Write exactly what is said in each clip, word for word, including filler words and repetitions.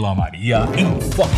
Vila Maria em Foco.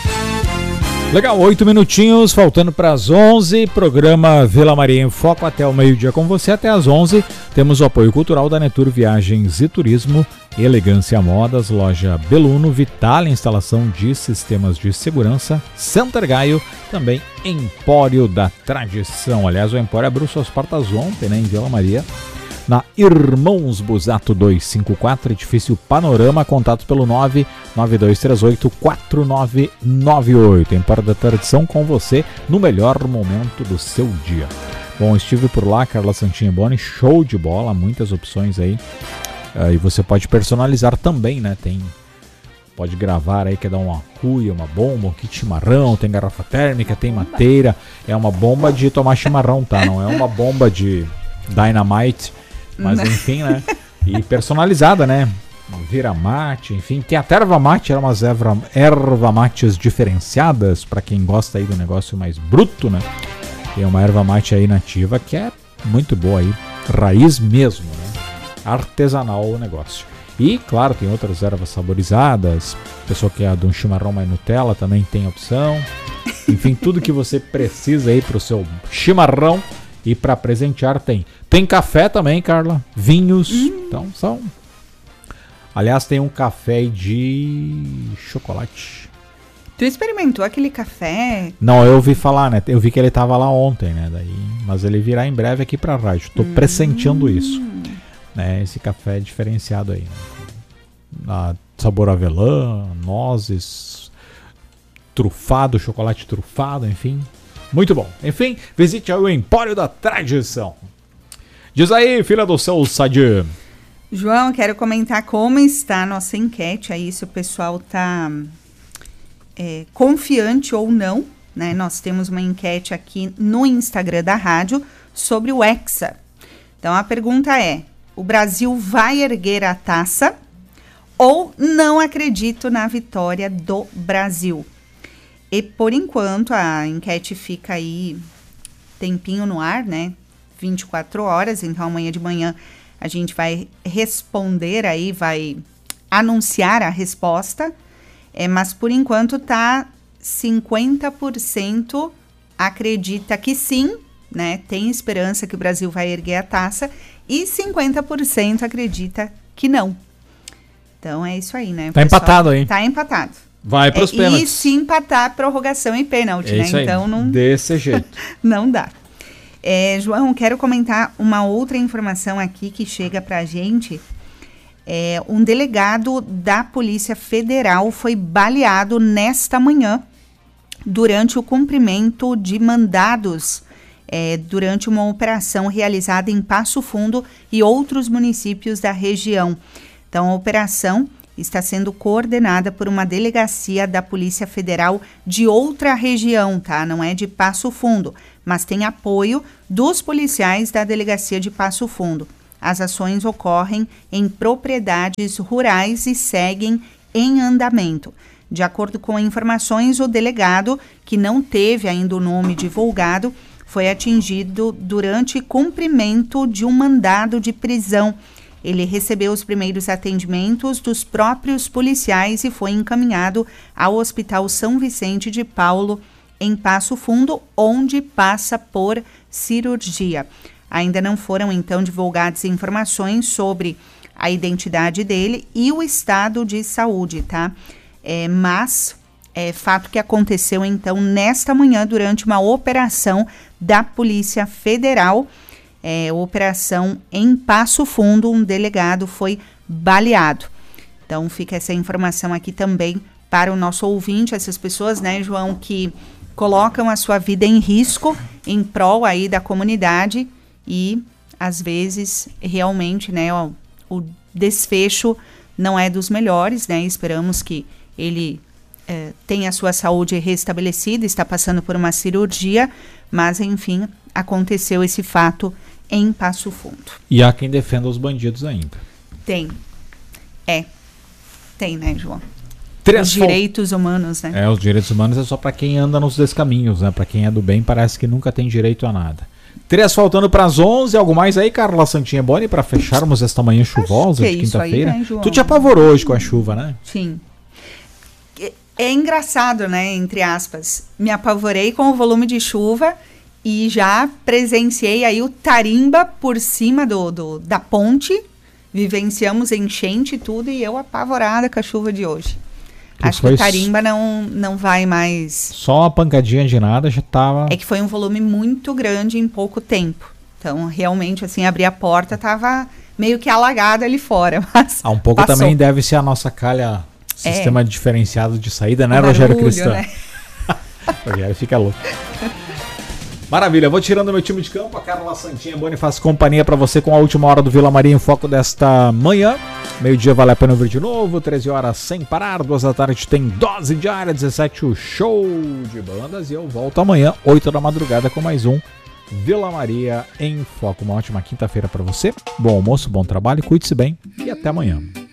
Legal, oito minutinhos, faltando para as onze, programa Vila Maria em Foco até o meio-dia com você, até às onze. Temos o apoio cultural da Netur Viagens e Turismo, Elegância Modas, Loja Beluno, Vital Instalação de Sistemas de Segurança, Center Gaio, também Empório da Tradição. Aliás, o Empório abriu suas portas ontem, né, em Vila Maria, na Irmãos Busato duzentos e cinquenta e quatro, edifício Panorama, contatos pelo nove nove dois três oito quatro nove nove oito. Empório da Tradição com você no melhor momento do seu dia. Bom, estive por lá, Carla Santinha Boni, show de bola, muitas opções aí. Uh, e você pode personalizar também, né? Tem, pode gravar aí, quer dar uma cuia, uma bomba, um kit chimarrão, tem garrafa térmica, tem mateira. É uma bomba de tomar chimarrão, tá? Não é uma bomba de dynamite. Mas enfim, né? E personalizada, né? Vira mate, enfim. Tem até erva mate, eram umas erva, erva mates diferenciadas, para quem gosta aí do negócio mais bruto, né? Tem uma erva mate aí nativa que é muito boa aí, raiz mesmo, né? Artesanal o negócio. E, claro, tem outras ervas saborizadas. Pessoa que é de um chimarrão mais Nutella também tem opção. Enfim, tudo que você precisa aí pro seu chimarrão. E para presentear tem. Tem café também, Carla. Vinhos. Hum. Então são. Aliás, tem um café de chocolate. Tu experimentou aquele café? Não, eu ouvi falar, né? Eu vi que ele tava lá ontem, né? Daí, mas ele virá em breve aqui pra rádio. Tô hum. pressentindo isso. Né? Esse café diferenciado aí. Né? Ah, sabor avelã, nozes, trufado, chocolate trufado, enfim. Muito bom. Enfim, visite o Empório da Tradição. Diz aí, filha do seu Sadir. João, quero comentar como está a nossa enquete aí, se o pessoal está é, confiante ou não, né? Nós temos uma enquete aqui no Instagram da rádio sobre o Hexa. Então, a pergunta é, o Brasil vai erguer a taça ou não acredito na vitória do Brasil? E, por enquanto, a enquete fica aí tempinho no ar, né? vinte e quatro horas, então amanhã de manhã a gente vai responder aí, vai anunciar a resposta. É, mas, por enquanto, tá cinquenta por cento acredita que sim, né? Tem esperança que o Brasil vai erguer a taça e cinquenta por cento acredita que não. Então, é isso aí, né? Tá empatado aí. Tá empatado. Vai para os é, pênaltis. E se empatar, prorrogação e pênalti, é né? Isso aí, então não. Desse jeito. Não dá. É, João, quero comentar uma outra informação aqui que chega pra gente. É, um delegado da Polícia Federal foi baleado nesta manhã durante o cumprimento de mandados é, durante uma operação realizada em Passo Fundo e outros municípios da região. Então, a operação está sendo coordenada por uma delegacia da Polícia Federal de outra região, tá? Não é de Passo Fundo, mas tem apoio dos policiais da delegacia de Passo Fundo. As ações ocorrem em propriedades rurais e seguem em andamento. De acordo com informações, o delegado, que não teve ainda o nome divulgado, foi atingido durante cumprimento de um mandado de prisão. Ele recebeu os primeiros atendimentos dos próprios policiais e foi encaminhado ao Hospital São Vicente de Paulo, em Passo Fundo, onde passa por cirurgia. Ainda não foram, então, divulgadas informações sobre a identidade dele e o estado de saúde, tá? É, mas é fato que aconteceu, então, nesta manhã, durante uma operação da Polícia Federal. É, operação em Passo Fundo, um delegado foi baleado. Então fica essa informação aqui também para o nosso ouvinte, essas pessoas, né, João, que colocam a sua vida em risco em prol aí da comunidade e às vezes realmente, né, ó, o desfecho não é dos melhores, né? Esperamos que ele é, tenha a sua saúde restabelecida, está passando por uma cirurgia, mas enfim, aconteceu esse fato em Passo Fundo. E há quem defenda os bandidos ainda. Tem. É. Tem, né, João? Três os direitos humanos, né? É, os direitos humanos é só para quem anda nos descaminhos, né? Para quem é do bem, parece que nunca tem direito a nada. Três faltando para as onze. Algo mais aí, Carla Santinha Boni, para fecharmos esta manhã chuvosa de quinta-feira? Né, tu te apavorou hoje com a chuva, né? Sim. é engraçado, né, entre aspas. Me apavorei com o volume de chuva e já presenciei aí o tarimba por cima do, do, da ponte. Vivenciamos enchente e tudo e eu apavorada com a chuva de hoje. Que Acho que o tarimba não, não vai mais... Só uma pancadinha de nada já tava... É que foi um volume muito grande em pouco tempo. Então, realmente, assim, abrir a porta tava meio que alagada ali fora. Mas ah, um pouco passou. Também deve ser a nossa calha, sistema é. diferenciado de saída, né, o Rogério barulho, Cristão? Né? Rogério fica louco. Maravilha, vou tirando meu time de campo, a Carla Santinha Boni faz companhia para você com a última hora do Vila Maria em Foco desta manhã. Meio-dia vale a pena ouvir de novo, treze horas sem parar, duas da tarde tem dose diária, dezessete o show de bandas e eu volto amanhã, oito da madrugada com mais um Vila Maria em Foco. Uma ótima quinta-feira para você, bom almoço, bom trabalho, cuide-se bem e até amanhã.